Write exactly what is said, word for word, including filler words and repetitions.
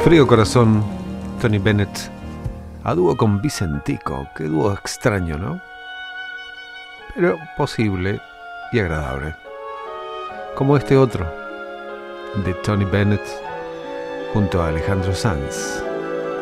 Frío Corazón, Tony Bennett, a dúo con Vicentico. Qué dúo extraño, ¿no? Pero posible y agradable. Como este otro, de Tony Bennett junto a Alejandro Sanz.